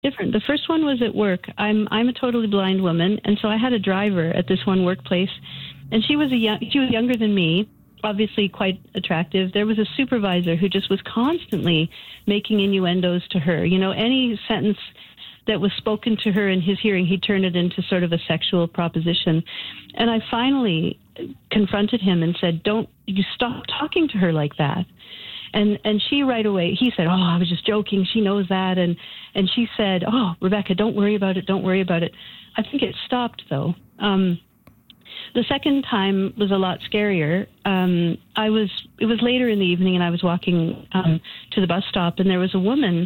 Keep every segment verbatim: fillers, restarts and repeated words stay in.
different. The first one was at work. I'm I'm a totally blind woman, and so I had a driver at this one workplace, and she was a young, she was younger than me, obviously quite attractive. There was a supervisor who just was constantly making innuendos to her. You know, any sentence that was spoken to her in his hearing, he turned it into sort of a sexual proposition. And I finally confronted him and said, "Don't you stop talking to her like that." And and she right away, he said, "Oh, I was just joking. She knows that." And, and she said, "Oh, Rebecca, don't worry about it. Don't worry about it." I think it stopped, though. Um, the second time was a lot scarier. Um, I was, it was later in the evening, and I was walking um, to the bus stop, and there was a woman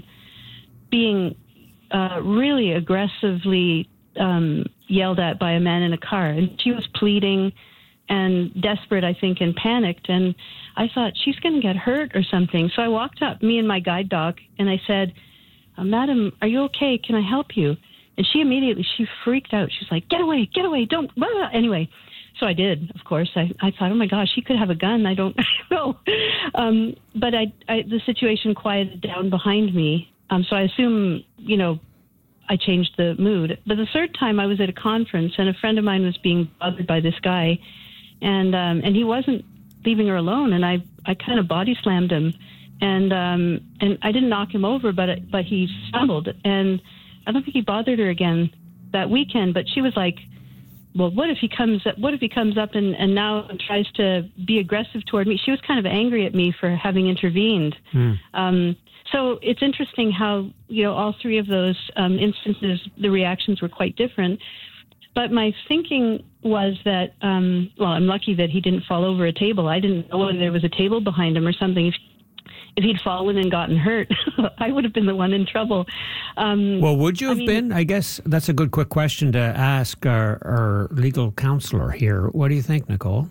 being uh, really aggressively um, yelled at by a man in a car. And she was pleading and desperate, I think, and panicked. And I thought, she's going to get hurt or something. So I walked up, me and my guide dog, and I said, "Madam, are you okay? Can I help you?" And she immediately, she freaked out. She's like, "Get away, get away, don't." Blah, blah. Anyway, so I did, of course. I, I thought, oh my gosh, she could have a gun. I don't know. Um, but I, I, the situation quieted down behind me. Um, so I assume, you know, I changed the mood. But the third time I was at a conference, and a friend of mine was being bothered by this guy. And um, and he wasn't leaving her alone, and I, I kind of body slammed him, and um, and I didn't knock him over, but but he stumbled, and I don't think he bothered her again that weekend. But she was like, "Well, what if he comes? What if he comes up and, and now tries to be aggressive toward me?" She was kind of angry at me for having intervened. Mm. Um, so it's interesting how, you know, all three of those um, instances, the reactions were quite different. But my thinking was that, um, well, I'm lucky that he didn't fall over a table. I didn't know whether there was a table behind him or something. If, if he'd fallen and gotten hurt, I would have been the one in trouble. Um, well, would you have I mean, been? I guess that's a good quick question to ask our, our legal counselor here. What do you think, Nicole?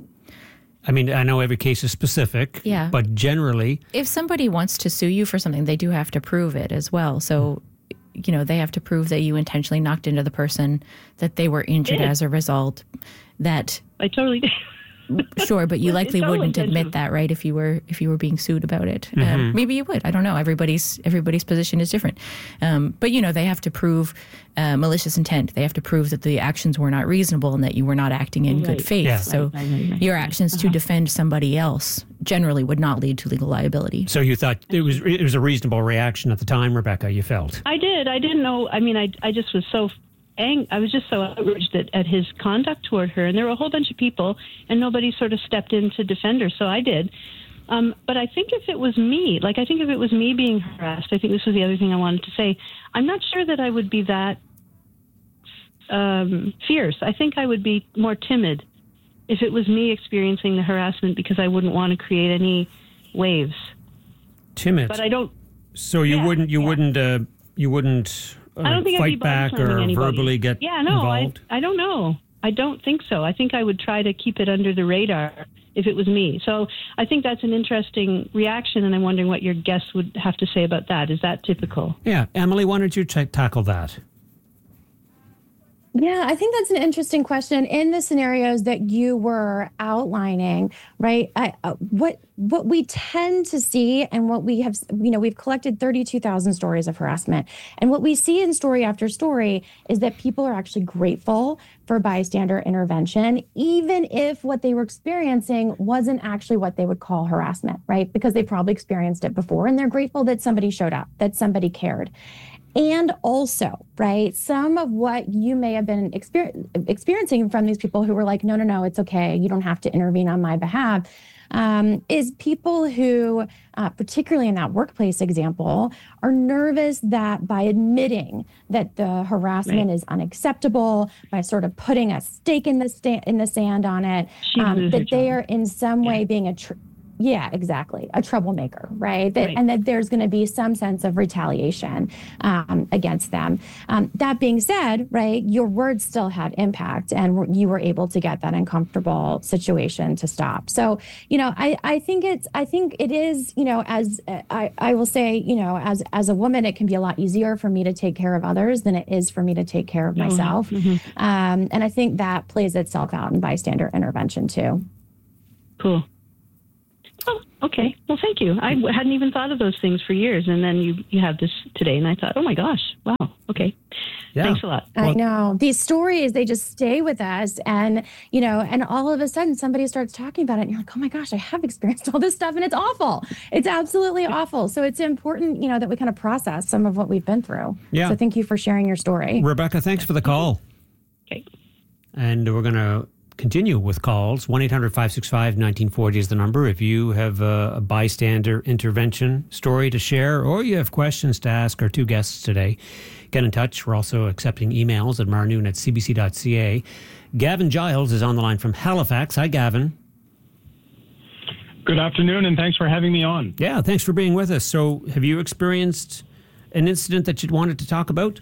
I mean, I know every case is specific, yeah. but generally... If somebody wants to sue you for something, they do have to prove it as well. So... you know, they have to prove that you intentionally knocked into the person, that they were injured as a result, that... I totally did. Sure, but you likely all wouldn't intentional. admit that, right, if you were if you were being sued about it. Mm-hmm. Um, maybe you would. I don't know. Everybody's everybody's position is different. Um, but, you know, they have to prove uh, malicious intent. They have to prove that the actions were not reasonable and that you were not acting in right. good faith. Yeah. So right, right, right. your actions uh-huh. to defend somebody else generally would not lead to legal liability. So you thought it was it was a reasonable reaction at the time, Rebecca, you felt? I did. I didn't know. I mean, I, I just was so... ang- I was just so outraged at, at his conduct toward her. And there were a whole bunch of people, and nobody sort of stepped in to defend her. So I did. Um, but I think if it was me, like I think if it was me being harassed, I think this was the other thing I wanted to say, I'm not sure that I would be that um, fierce. I think I would be more timid if it was me experiencing the harassment, because I wouldn't want to create any waves. Timid. But I don't... So you yeah, wouldn't, you yeah. wouldn't, uh, you wouldn't... I don't think fight I'd be back or anybody. verbally get yeah, no, involved? I, I don't know. I don't think so. I think I would try to keep it under the radar if it was me. So I think that's an interesting reaction, and I'm wondering what your guests would have to say about that. Is that typical? Yeah. Emily, why don't you t- tackle that? Yeah, I think that's an interesting question. In the scenarios that you were outlining, right, I, uh, what what we tend to see, and what we have, you know, we've collected thirty-two thousand stories of harassment. And what we see in story after story is that people are actually grateful for bystander intervention, even if what they were experiencing wasn't actually what they would call harassment, right? Because they probably experienced it before, and they're grateful that somebody showed up, that somebody cared. And also, right, some of what you may have been exper- experiencing from these people who were like, no, no, no, it's okay, you don't have to intervene on my behalf, um, is people who, uh, particularly in that workplace example, are nervous that by admitting that the harassment right. is unacceptable, by sort of putting a stake in the, sta- in the sand on it, um, that they are in some yeah. way being a... Tr- Yeah, exactly. A troublemaker, right? That, right. And that there's going to be some sense of retaliation um, against them. Um, that being said, right, your words still had impact, and you were able to get that uncomfortable situation to stop. So, you know, I, I think it's, I think it is, you know, as I, I will say, you know, as, as a woman, it can be a lot easier for me to take care of others than it is for me to take care of myself. Mm-hmm. Um, and I think that plays itself out in bystander intervention too. Cool. Well, Okay. Well, thank you. I hadn't even thought of those things for years. And then you, you have this today. And I thought, oh, my gosh. Wow. Okay. Yeah. Thanks a lot. I know. These stories, they just stay with us. And, you know, and all of a sudden somebody starts talking about it. And you're like, oh, my gosh, I have experienced all this stuff. And it's awful. It's absolutely awful. So it's important, you know, that we kind of process some of what we've been through. Yeah. So thank you for sharing your story. Rebecca, thanks for the call. Okay. And we're going to continue with calls. one eight hundred five six five one nine four zero is the number. If you have a, a bystander intervention story to share, or you have questions to ask our two guests today, get in touch. We're also accepting emails at marnoon at c b c dot c a. Gavin Giles is on the line from Halifax. Hi, Gavin. Good afternoon, and thanks for having me on. Yeah, thanks for being with us. So have you experienced an incident that you'd wanted to talk about?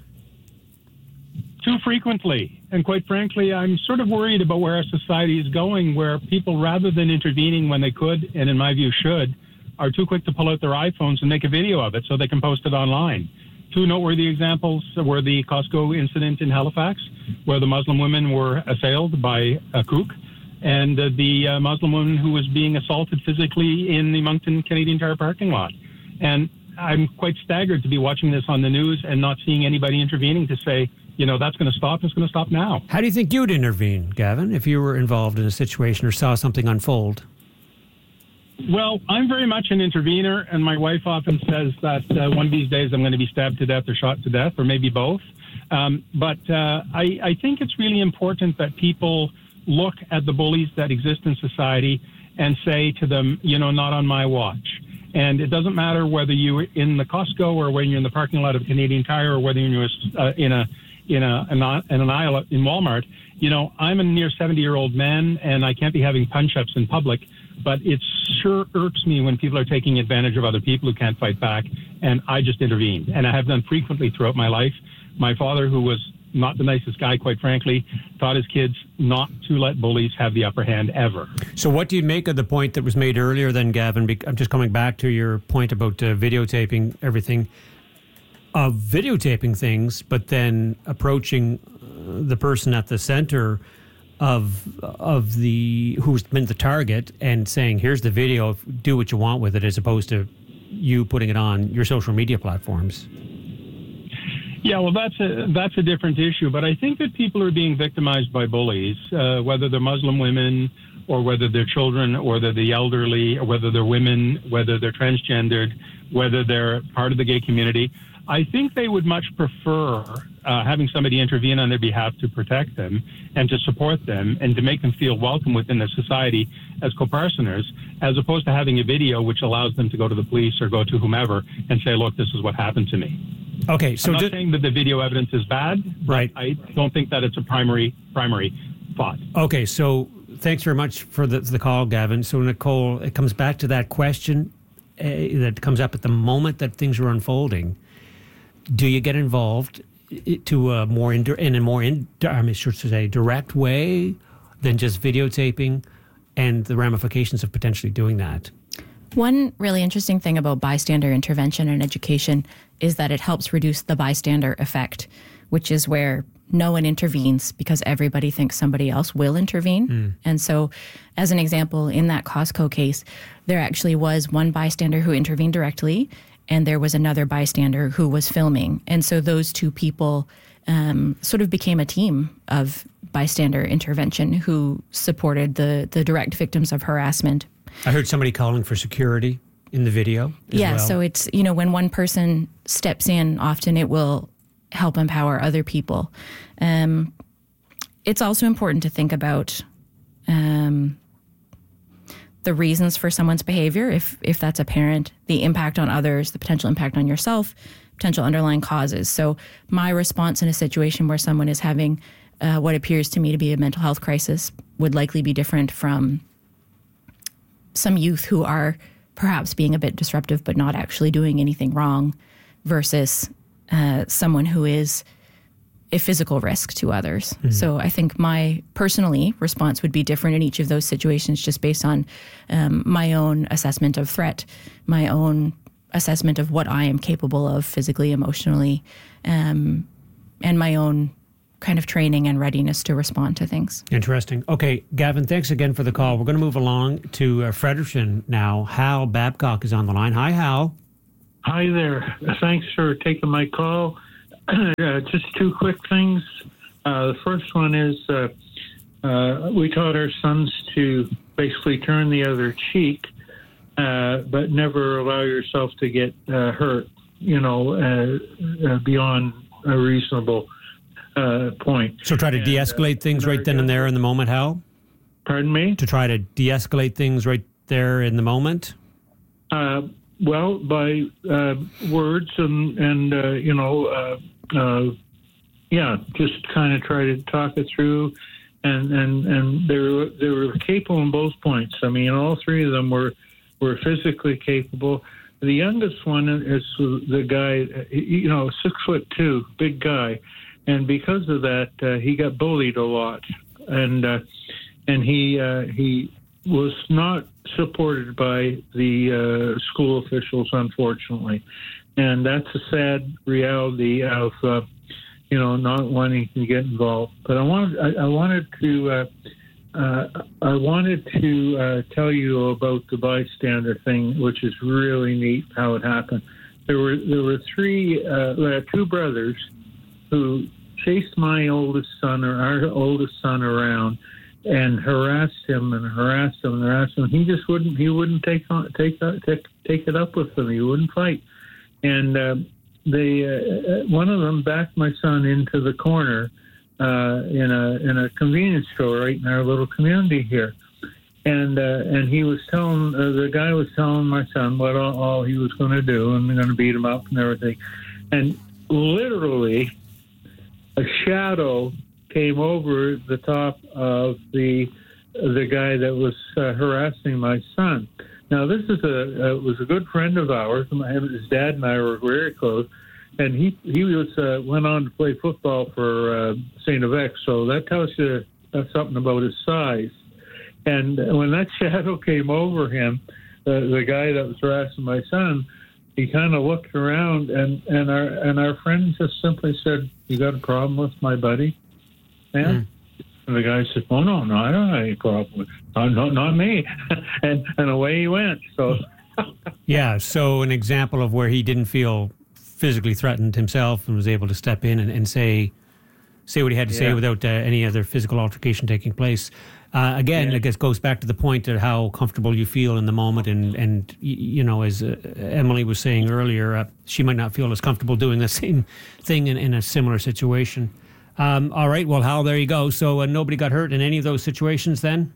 Too frequently. And quite frankly, I'm sort of worried about where our society is going, where people, rather than intervening when they could, and in my view should, are too quick to pull out their iPhones and make a video of it so they can post it online. Two noteworthy examples were the Costco incident in Halifax, where the Muslim women were assailed by a kook, and uh, the uh, Muslim woman who was being assaulted physically in the Moncton Canadian Tire parking lot. And I'm quite staggered to be watching this on the news and not seeing anybody intervening to say, you know, that's going to stop. It's going to stop now. How do you think you'd intervene, Gavin, if you were involved in a situation or saw something unfold? Well, I'm very much an intervener, and my wife often says that uh, one of these days I'm going to be stabbed to death or shot to death, or maybe both. Um, but uh, I, I think it's really important that people look at the bullies that exist in society and say to them, you know, not on my watch. And it doesn't matter whether you're in the Costco or when you're in the parking lot of Canadian Tire or whether you're uh, in a in a in an aisle in Walmart. You know, I'm a near seventy-year-old man, and I can't be having punch-ups in public, but it sure irks me when people are taking advantage of other people who can't fight back, and I just intervened. And I have done frequently throughout my life. My father, who was not the nicest guy, quite frankly, taught his kids not to let bullies have the upper hand ever. So what do you make of the point that was made earlier then, Gavin? I'm just coming back to your point about uh, videotaping everything. Of videotaping things, but then approaching uh, the person at the center of of the who's been the target and saying, "Here's the video. Do what you want with it," as opposed to you putting it on your social media platforms. Yeah, well, that's a that's a different issue. But I think that people are being victimized by bullies, uh, whether they're Muslim women or whether they're children, or they're the elderly, or whether they're women, whether they're transgendered, whether they're part of the gay community. I think they would much prefer uh, having somebody intervene on their behalf to protect them and to support them and to make them feel welcome within the society as co-parsoners, as opposed to having a video which allows them to go to the police or go to whomever and say, look, this is what happened to me. Okay, so I'm not did, saying that the video evidence is bad. Right. I don't think that it's a primary primary thought. Okay, so thanks very much for the, the call, Gavin. So, Nicole, it comes back to that question uh, that comes up at the moment that things are unfolding. Do you get involved to a more in, in a more in, I mean, should say direct way than just videotaping and the ramifications of potentially doing that? One really interesting thing about bystander intervention and education is that it helps reduce the bystander effect, which is where no one intervenes because everybody thinks somebody else will intervene. Mm. And so, as an example, in that Costco case, there actually was one bystander who intervened directly, and there was another bystander who was filming. And so those two people um, sort of became a team of bystander intervention who supported the, the direct victims of harassment. I heard somebody calling for security in the video as yeah, well. So it's, you know, when one person steps in, often it will help empower other people. Um, it's also important to think about um, the reasons for someone's behavior, if if that's apparent, the impact on others, the potential impact on yourself, potential underlying causes. So my response in a situation where someone is having uh, what appears to me to be a mental health crisis would likely be different from some youth who are perhaps being a bit disruptive but not actually doing anything wrong versus uh, someone who is a physical risk to others. Mm-hmm. So I think my personally response would be different in each of those situations just based on um, my own assessment of threat, my own assessment of what I am capable of physically, emotionally, um, and my own kind of training and readiness to respond to things. Interesting. Okay, Gavin, thanks again for the call. We're going to move along to uh, Fredericton now. Hal Babcock is on the line. Hi, Hal. Hi there. Thanks for taking my call. uh, just two quick things. Uh, the first one is uh, uh, we taught our sons to basically turn the other cheek, uh, but never allow yourself to get uh, hurt, you know, uh, uh, beyond a reasonable uh, point. So try to and, de-escalate uh, things right then and there in the moment, Hal? Pardon me? To try to de-escalate things right there in the moment? Uh, well, by uh, words and, and uh, you know, uh, uh, yeah, just kind of try to talk it through. And, and, and they were, they were capable in both points. I mean, all three of them were, were physically capable. The youngest one is the guy, you know, six foot two, big guy. And because of that, uh, he got bullied a lot. And, uh, and he, uh, he was not supported by the uh, school officials, unfortunately. And that's a sad reality of, uh, you know, not wanting to get involved. But I wanted, I, I wanted to, uh, uh, I wanted to uh, tell you about the bystander thing, which is really neat how it happened. There were there were three, uh, there were two brothers who chased my oldest son or our oldest son around and harassed him and harassed him and harassed him. He just wouldn't. He wouldn't take on, take take take it up with them. He wouldn't fight. And uh, they uh, one of them backed my son into the corner uh, in a in a convenience store right in our little community here. And uh, and he was telling uh, the guy was telling my son what all, all he was going to do and going to beat him up and everything. And literally, a shadow came over the top of the the guy that was uh, harassing my son. Now, this is a uh, was a good friend of ours. His dad and I were very close, and he he was uh, went on to play football for uh, Saint F X. So that tells you uh, something about his size. And when that shadow came over him, uh, the guy that was harassing my son, he kind of looked around, and, and our and our friend just simply said, "You got a problem with my buddy, man?" Mm. And the guy said, "Oh no, no, I don't have any problem with not not, not me." and and away he went. So yeah, so an example of where he didn't feel physically threatened himself and was able to step in and, and say say what he had to yeah. say without uh, any other physical altercation taking place. Uh, again, yeah. I guess goes back to the point of how comfortable you feel in the moment, and and you know, as uh, Emily was saying earlier, uh, she might not feel as comfortable doing the same thing in, in a similar situation. Um, all right, well, Hal, there you go. So uh, nobody got hurt in any of those situations then?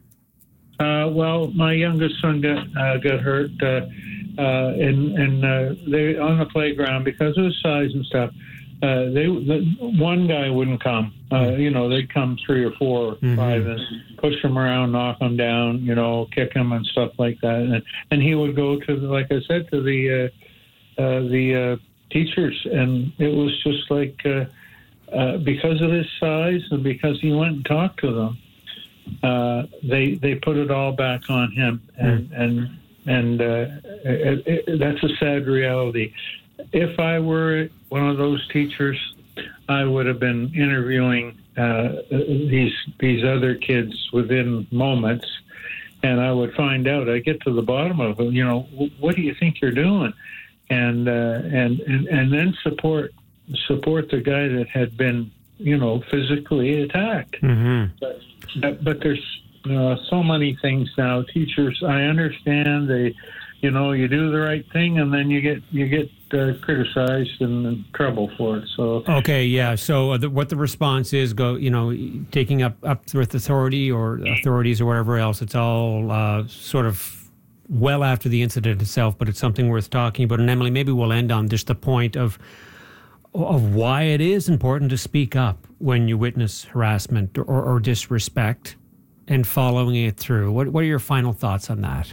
Uh, well, my youngest son got uh, got hurt, uh, uh, and and uh, they on the playground because of his size and stuff. Uh, they the, one guy wouldn't come. Uh, you know, they'd come three or four or mm-hmm. five and push him around, knock him down, you know, kick him and stuff like that. And, and he would go to, like I said, to the uh, uh, the uh, teachers, and it was just like uh, uh, because of his size and because he went and talked to them, uh, they they put it all back on him, and mm. and and uh, it, it, that's a sad reality. If I were one of those teachers, I would have been interviewing uh, these these other kids within moments, and I would find out. I get to the bottom of it. You know, what do you think you're doing? And uh, and and and then support support the guy that had been, you know, physically attacked. Mm-hmm. But, but there's uh, so many things now. Teachers, I understand they. You know, you do the right thing, and then you get you get uh, criticized and in trouble for it. So okay, yeah. So uh, the, what the response is, go, you know, taking up up with authority or authorities or whatever else. It's all uh, sort of well after the incident itself, but it's something worth talking about. And Emily, maybe we'll end on just the point of of why it is important to speak up when you witness harassment or, or disrespect, and following it through. What what are your final thoughts on that?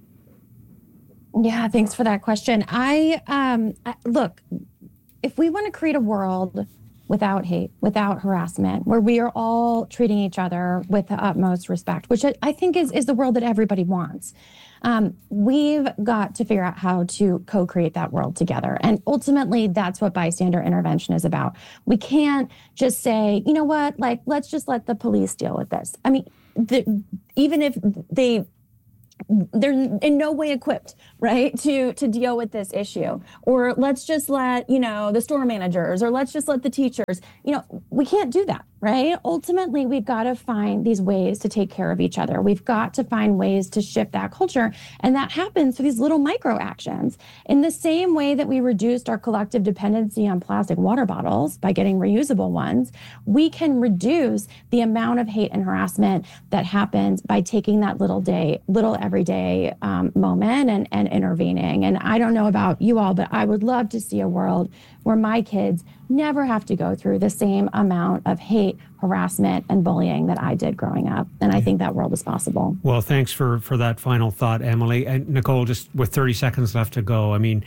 Yeah, thanks for that question. I, um, I look, if we want to create a world without hate, without harassment, where we are all treating each other with the utmost respect, which I think is, is the world that everybody wants. Um, we've got to figure out how to co-create that world together. And ultimately, that's what bystander intervention is about. We can't just say, you know what, like, let's just let the police deal with this. I mean, the, even if they they're in no way equipped, right, to to deal with this issue. Or let's just let, you know, the store managers, or let's just let the teachers, you know, we can't do that, right? Ultimately, we've got to find these ways to take care of each other. We've got to find ways to shift that culture. And that happens through these little micro actions. In the same way that we reduced our collective dependency on plastic water bottles by getting reusable ones, we can reduce the amount of hate and harassment that happens by taking that little day, little everyday um, moment and, and intervening. And I don't know about you all, but I would love to see a world where my kids never have to go through the same amount of hate, harassment, and bullying that I did growing up. And I think that world is possible. Well, thanks for, for that final thought, Emily. And Nicole, just with thirty seconds left to go, I mean,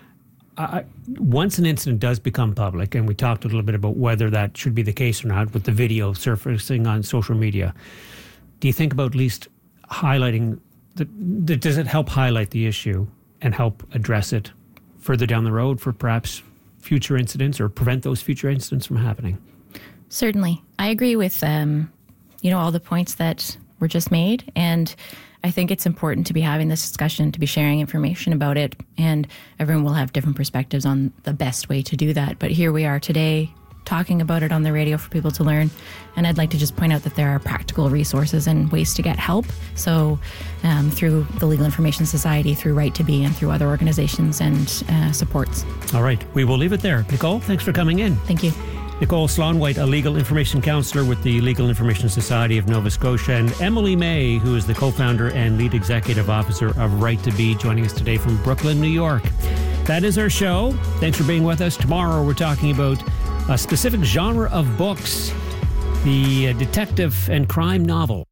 I, once an incident does become public, and we talked a little bit about whether that should be the case or not with the video surfacing on social media, do you think about at least highlighting, the, the, does it help highlight the issue and help address it further down the road for perhaps future incidents, or prevent those future incidents from happening? Certainly. I agree with, um, you know, all the points that were just made. And I think it's important to be having this discussion, to be sharing information about it. And everyone will have different perspectives on the best way to do that. But here we are today talking about it on the radio for people to learn. And I'd like to just point out that there are practical resources and ways to get help. So um, through the Legal Information Society, through Right to Be, and through other organizations and uh, supports. All right. We will leave it there. Nicole, thanks for coming in. Thank you. Nicole Sloan-White, a legal information counselor with the Legal Information Society of Nova Scotia, and Emily May, who is the co-founder and lead executive officer of Right to Be, joining us today from Brooklyn, New York. That is our show. Thanks for being with us. Tomorrow we're talking about a specific genre of books, the uh, detective and crime novel.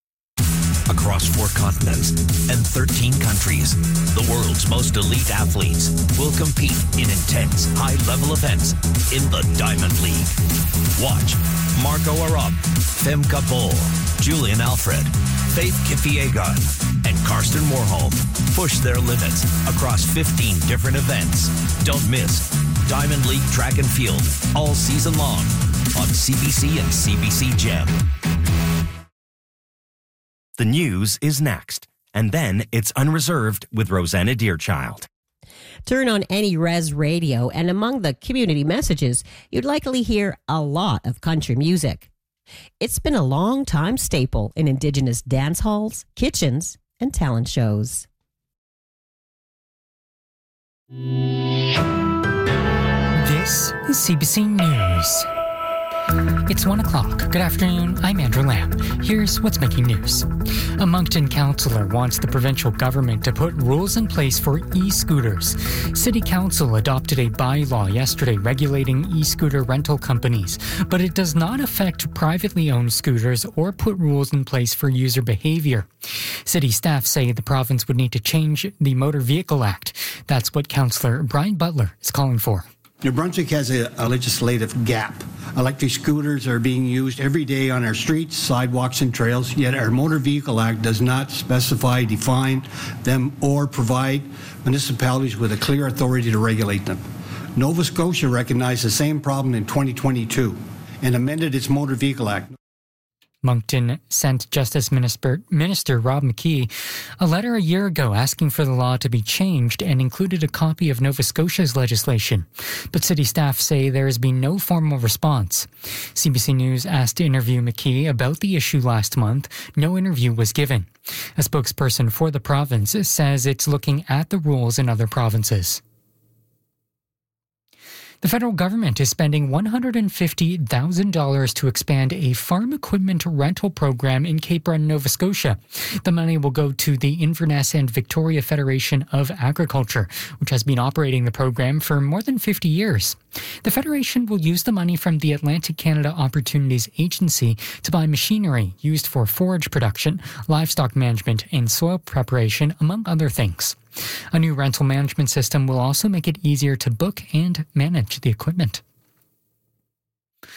Across four continents and thirteen countries, the world's most elite athletes will compete in intense, high-level events in the Diamond League. Watch Marco Arop, Femke Bol, Julian Alfred, Faith Kipyegon, and Karsten Warholm push their limits across fifteen different events. Don't miss Diamond League Track and Field all season long on C B C and C B C Gem. The news is next, and then it's Unreserved with Rosanna Deerchild. Turn on any res radio, and among the community messages, you'd likely hear a lot of country music. It's been a long-time staple in Indigenous dance halls, kitchens, and talent shows. This is C B C News. It's one o'clock. Good afternoon. I'm Andrew Lamb. Here's what's making news. A Moncton councillor wants the provincial government to put rules in place for e-scooters. City Council adopted a bylaw yesterday regulating e-scooter rental companies, but it does not affect privately owned scooters or put rules in place for user behavior. City staff say the province would need to change the Motor Vehicle Act. That's what Councillor Brian Butler is calling for. New Brunswick has a, a legislative gap. Electric scooters are being used every day on our streets, sidewalks, and trails, yet our Motor Vehicle Act does not specify, define them, or provide municipalities with a clear authority to regulate them. Nova Scotia recognized the same problem in twenty twenty-two and amended its Motor Vehicle Act. Moncton sent Justice Minister, Minister Rob McKee a letter a year ago asking for the law to be changed and included a copy of Nova Scotia's legislation. But city staff say there has been no formal response. C B C News asked to interview McKee about the issue last month. No interview was given. A spokesperson for the province says it's looking at the rules in other provinces. The federal government is spending one hundred fifty thousand dollars to expand a farm equipment rental program in Cape Breton, Nova Scotia. The money will go to the Inverness and Victoria Federation of Agriculture, which has been operating the program for more than fifty years. The Federation will use the money from the Atlantic Canada Opportunities Agency to buy machinery used for forage production, livestock management, and soil preparation, among other things. A new rental management system will also make it easier to book and manage the equipment.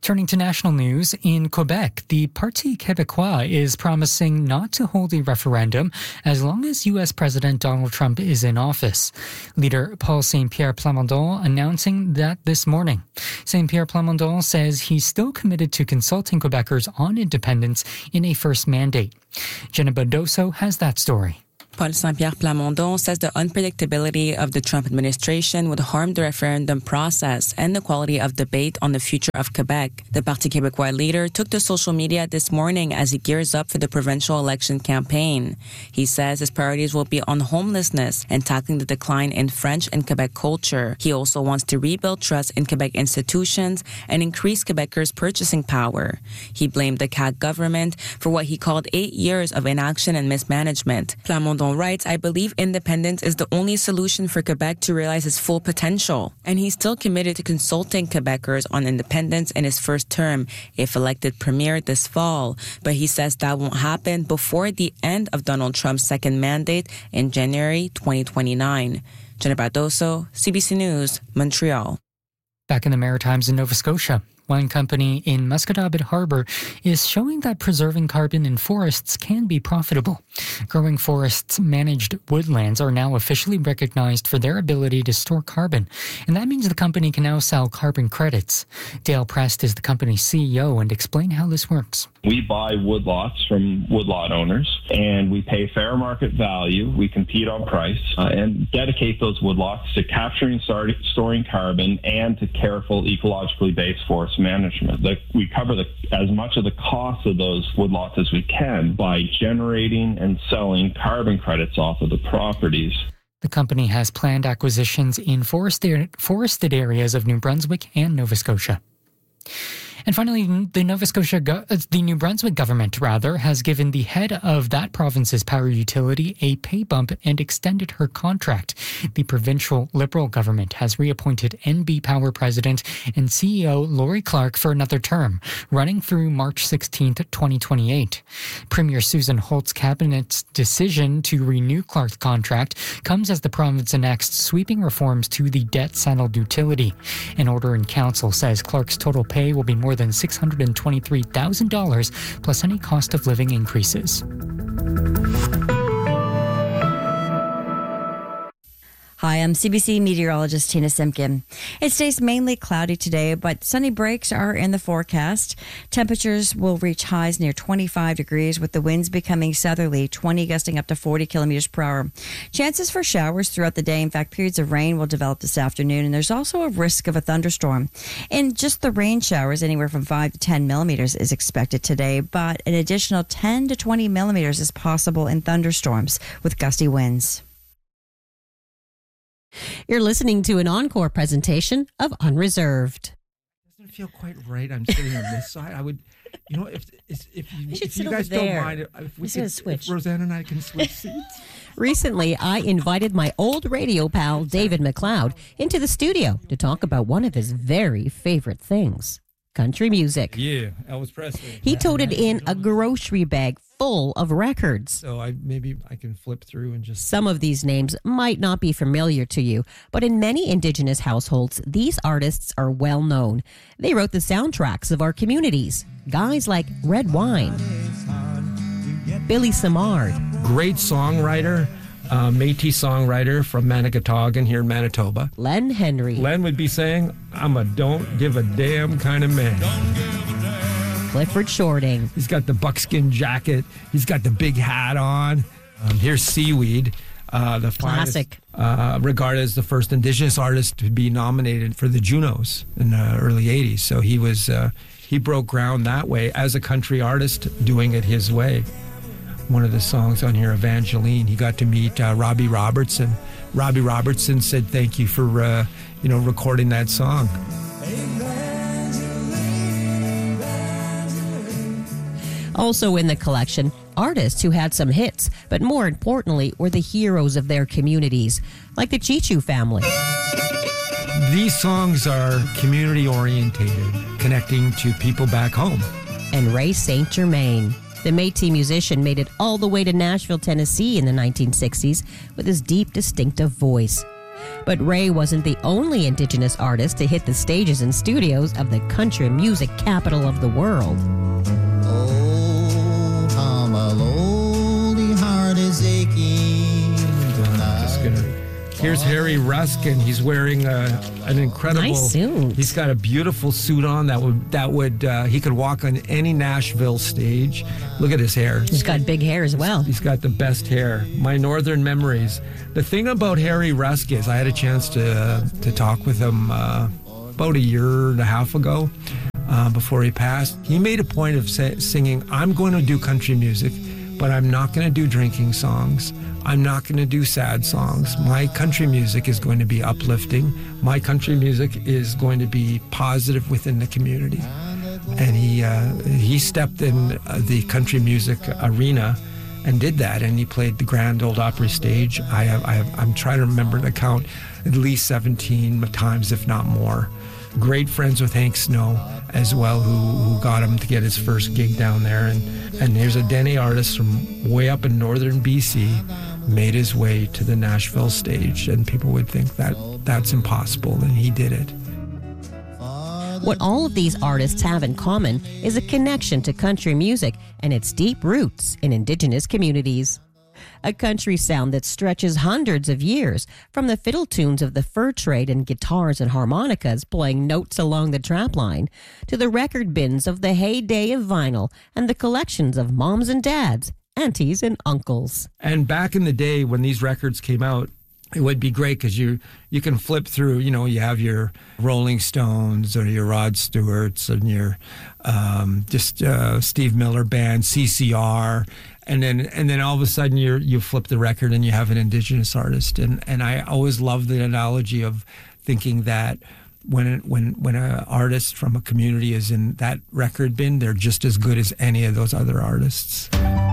Turning to national news, in Quebec, the Parti Québécois is promising not to hold a referendum as long as U S President Donald Trump is in office. Leader Paul Saint-Pierre Plamondon announcing that this morning. Saint-Pierre Plamondon says he's still committed to consulting Quebecers on independence in a first mandate. Jenna Badoso has that story. Paul Saint-Pierre Plamondon says the unpredictability of the Trump administration would harm the referendum process and the quality of debate on the future of Quebec. The Parti Québécois leader took to social media this morning as he gears up for the provincial election campaign. He says his priorities will be on homelessness and tackling the decline in French and Quebec culture. He also wants to rebuild trust in Quebec institutions and increase Quebecers' purchasing power. He blamed the C A Q government for what he called eight years of inaction and mismanagement. Plamondon writes, I believe independence is the only solution for Quebec to realize its full potential. And he's still committed to consulting Quebecers on independence in his first term, if elected premier this fall. But he says that won't happen before the end of Donald Trump's second mandate in January twenty twenty-nine. Jenna Badoso, C B C News, Montreal. Back in the Maritimes in Nova Scotia, one company in Musquodoboit Harbour is showing that preserving carbon in forests can be profitable. Growing forests managed woodlands are now officially recognized for their ability to store carbon, and that means the company can now sell carbon credits. Dale Prest is the company's C E O and explain how this works. We buy woodlots from woodlot owners, and we pay fair market value. We compete on price uh, and dedicate those woodlots to capturing, start, storing carbon and to careful, ecologically based forest management. Like, we cover the, as much of the cost of those woodlots as we can by generating and selling carbon credits off of the properties. The company has planned acquisitions in forested, forested areas of New Brunswick and Nova Scotia. And finally, the Nova Scotia, go- the New Brunswick government, rather, has given the head of that province's power utility a pay bump and extended her contract. The provincial Liberal government has reappointed N B Power president and C E O Lori Clark for another term, running through March sixteenth, twenty twenty-eight. Premier Susan Holt's cabinet's decision to renew Clark's contract comes as the province enacts sweeping reforms to the debt-saddled utility. An order in council says Clark's total pay will be more than six hundred twenty-three thousand dollars plus any cost of living increases. Hi, I'm C B C meteorologist Tina Simpkin. It stays mainly cloudy today, but sunny breaks are in the forecast. Temperatures will reach highs near twenty-five degrees, with the winds becoming southerly, twenty gusting up to forty kilometers per hour. Chances for showers throughout the day. In fact, periods of rain will develop this afternoon, and there's also a risk of a thunderstorm. And just the rain showers, anywhere from five to ten millimeters is expected today, but an additional ten to twenty millimeters is possible in thunderstorms with gusty winds. You're listening to an encore presentation of Unreserved. It doesn't feel quite right. I'm sitting on this side. I would, you know, if if, if you, if you guys don't mind, if we could, if Roseanne and I can switch seats. Recently, I invited my old radio pal, David McLeod, into the studio to talk about one of his very favorite things, country music. Yeah, Elvis Presley. He toted in a grocery bag full of records. So I maybe I can flip through and just... Some of these names might not be familiar to you, but in many Indigenous households, these artists are well known. They wrote the soundtracks of our communities. Guys like Red Wine, Billy Samard. Great songwriter, uh, Métis songwriter from Manigatagan here in Manitoba. Len Henry. Len would be saying, I'm a don't give a damn kind of man. Clifford Shorting. He's got the buckskin jacket. He's got the big hat on. Um, here's Seaweed, uh, the classic, finest, uh, regarded as the first Indigenous artist to be nominated for the Junos in the early eighties. So he was uh, he broke ground that way as a country artist, doing it his way. One of the songs on here, Evangeline, he got to meet uh, Robbie Robertson. Robbie Robertson said, "Thank you for uh, you know recording that song." Also in the collection, artists who had some hits, but more importantly, were the heroes of their communities, like the Chichu family. These songs are community-orientated, connecting to people back home. And Ray Saint Germain, the Métis musician, made it all the way to Nashville, Tennessee in the nineteen sixties with his deep, distinctive voice. But Ray wasn't the only Indigenous artist to hit the stages and studios of the country music capital of the world. Oh, how my lonely heart is aching tonight. Just gonna, here's Harry Ruskin. He's wearing a, an incredible Nice suit. He's got a beautiful suit on that would that would uh, he could walk on any Nashville stage. Look at his hair. He's got big hair as well. He's got the best hair. My northern memories. The thing about Harry Rusk is I had a chance to uh, to talk with him uh, about a year and a half ago uh, before he passed. He made a point of say, singing, I'm going to do country music, but I'm not going to do drinking songs. I'm not going to do sad songs. My country music is going to be uplifting. My country music is going to be positive within the community. And he uh, he stepped in the country music arena and did that, and he played the Grand Ole Opry stage. I have, I have, I'm trying to remember the count, at least seventeen times, if not more. Great friends with Hank Snow as well, who, who got him to get his first gig down there. And, and there's a Dene artist from way up in northern B C, made his way to the Nashville stage, and people would think that that's impossible, and he did it. What all of these artists have in common is a connection to country music and its deep roots in Indigenous communities. A country sound that stretches hundreds of years, from the fiddle tunes of the fur trade and guitars and harmonicas playing notes along the trapline, to the record bins of the heyday of vinyl and the collections of moms and dads, aunties and uncles. And back in the day when these records came out, it would be great because you you can flip through, you know, you have your Rolling Stones or your Rod Stewarts and your um, just uh, Steve Miller Band, C C R, and then and then all of a sudden you you flip the record and you have an Indigenous artist. And, and I always love the analogy of thinking that when when when an artist from a community is in that record bin, they're just as good as any of those other artists.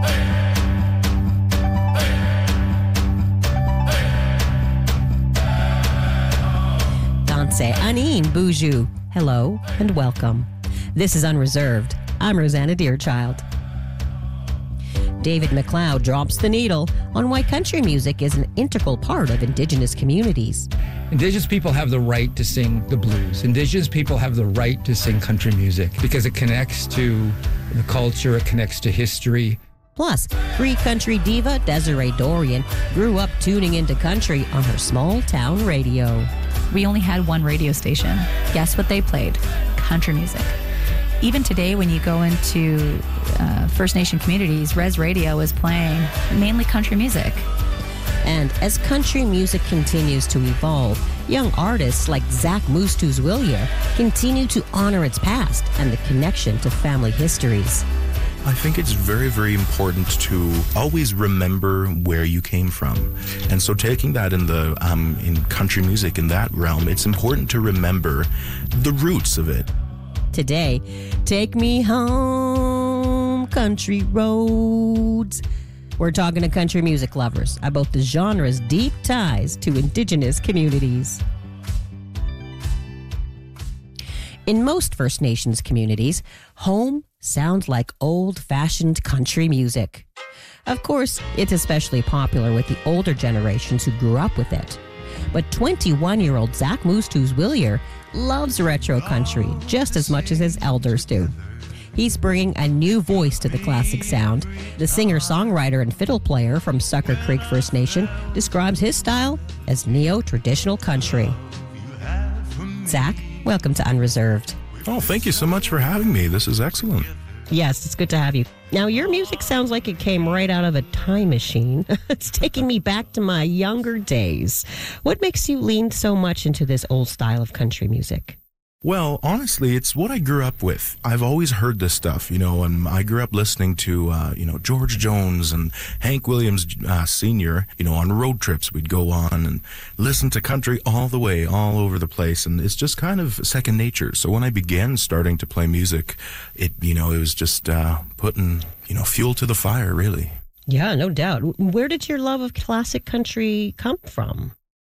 Anine Boujou. Hello and welcome. This is Unreserved. I'm Rosanna Deerchild. David McLeod drops the needle on why country music is an integral part of Indigenous communities. Indigenous people have the right to sing the blues. Indigenous people have the right to sing country music because it connects to the culture, it connects to history. Plus, free country diva Desiree Dorian grew up tuning into country on her small town radio. We only had one radio station. Guess what they played? Country music. Even today, when you go into uh, First Nation communities, Res Radio is playing mainly country music. And as country music continues to evolve, young artists like Zach Moostooz-Willier continue to honor its past and the connection to family histories. I think it's very, very important to always remember where you came from. And so taking that in the um, in country music, in that realm, it's important to remember the roots of it. Today, take me home, country roads. We're talking to country music lovers about the genre's deep ties to Indigenous communities. In most First Nations communities, home sounds like old-fashioned country music. Of course, it's especially popular with the older generations who grew up with it. But twenty-one-year-old Zach Moostooz-Willier loves retro country just as much as his elders do. He's bringing a new voice to the classic sound. The singer-songwriter and fiddle player from Sucker Creek First Nation describes his style as neo-traditional country. Zach, welcome to Unreserved. Oh, thank you so much for having me. This is excellent. Yes, it's good to have you. Now, your music sounds like it came right out of a time machine. It's taking me back to my younger days. What makes you lean so much into this old style of country music? Well, honestly, it's what I grew up with. I've always heard this stuff, you know, and I grew up listening to, uh, you know, George Jones and Hank Williams uh, Senior You know, on road trips we'd go on and listen to country all the way, all over the place, and it's just kind of second nature. So when I began starting to play music, it, you know, it was just uh, putting, you know, fuel to the fire, really. Yeah, no doubt. Where did your love of classic country come from?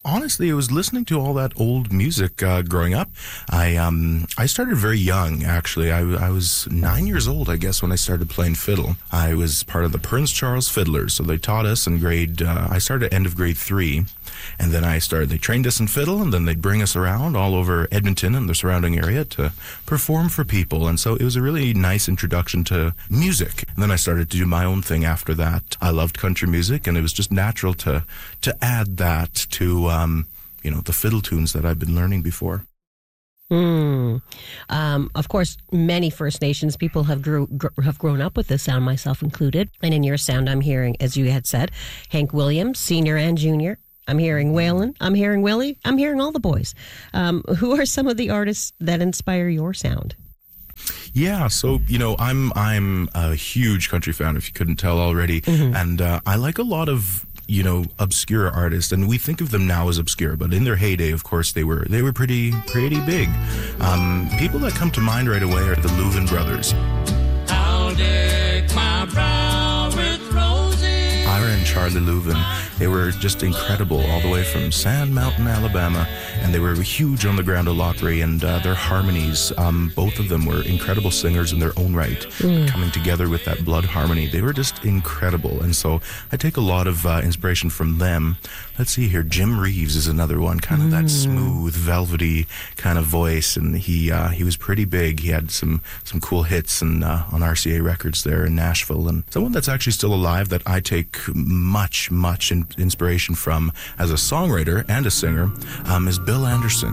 honestly, it was listening to all that old music uh, growing up. I um I started very young, actually. I, I was nine years old, I guess, when I started playing fiddle. I was part of the Prince Charles Fiddlers, so they taught us in grade, uh, I started at end of grade three, and then I started, they trained us in fiddle, and then they'd bring us around all over Edmonton and the surrounding area to perform for people, and so it was a really nice introduction to music. And then I started to do my own thing after that. I loved country music, and it was just natural to to add that to, um, you know, the fiddle tunes that I've been learning before. Mm. Um, of course, many First Nations people have grew, gr- have grown up with this sound, myself included. And in your sound, I'm hearing, as you had said, Hank Williams, senior and junior. I'm hearing Waylon. I'm hearing Willie. I'm hearing all the boys. Um, who are some of the artists that inspire your sound? Yeah, so, you know, I'm I'm a huge country fan, if you couldn't tell already. Mm-hmm. And uh, I like a lot of, you know, obscure artists, and we think of them now as obscure, but in their heyday, of course, they were they were pretty pretty big. Um, people that come to mind right away are the Louvin Brothers. I'll deck my brow with roses. Ira and Charlie Louvin, they were just incredible all the way from Sand Mountain, Alabama, and they were huge on the Grand Ole Opry, and uh, their harmonies, um, both of them were incredible singers in their own right, mm. coming together with that blood harmony. They were just incredible, and so I take a lot of uh, inspiration from them. Let's see here, Jim Reeves is another one, kind of mm. that smooth, velvety kind of voice, and he uh, he was pretty big. He had some some cool hits and uh, on R C A Records there in Nashville, and someone that's actually still alive that I take much, much in- inspiration from as a songwriter and a singer um, is Bill Anderson.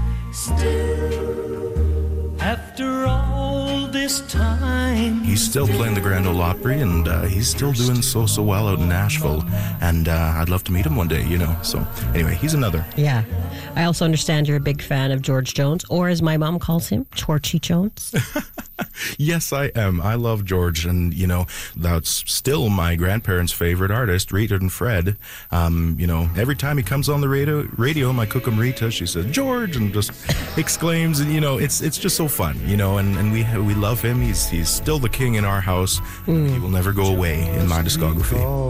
Still, after all this time, he's still playing the Grand Ole Opry, and uh, he's still doing so, so well out in Nashville, and uh, I'd love to meet him one day, you know. So anyway, he's another. Yeah. I also understand you're a big fan of George Jones, or as my mom calls him, Torchy Jones. Yes, I am. I love George, and, you know, that's still my grandparents' favorite artist, Rita and Fred. Um, you know, every time he comes on the radio, radio my cookum Rita, she says, George, and just exclaims, and, you know, it's it's just so fun, you know, and, and we we love him. He's, he's still the king in our house. Mm. He will never go away in my discography.